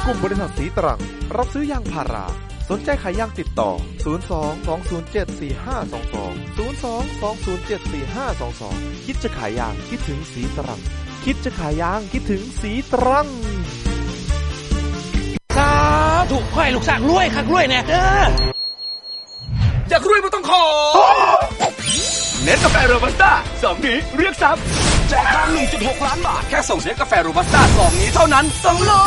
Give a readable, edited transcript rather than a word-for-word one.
ลุ่มบริษัทสีตรังรับซื้อยางพาราสนใจขายยางติดต่อ02-207-4522 คิดจะขายยางคิดถึงสีตรังคิดจะขายยางคิดถึงสีตรังสาธุขอให้ลูกสร้างรวยคักรวยแน่อยากรวยไม่ต้องขอเน็ตกาแฟโรบัสต้า2นี้เรียกทรัพย์แจกทาง 1.6 ล้านบาทแค่ส่งเน็ตกาแฟโรบัสต้า2นี้เท่านั้นส่งเลย